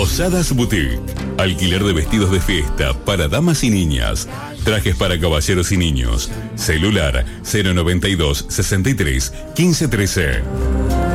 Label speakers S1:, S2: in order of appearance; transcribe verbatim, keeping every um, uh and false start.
S1: Posadas Boutique. Alquiler de vestidos de fiesta para damas y niñas. Trajes para caballeros y niños. Celular cero noventa y dos, sesenta y tres, quince trece.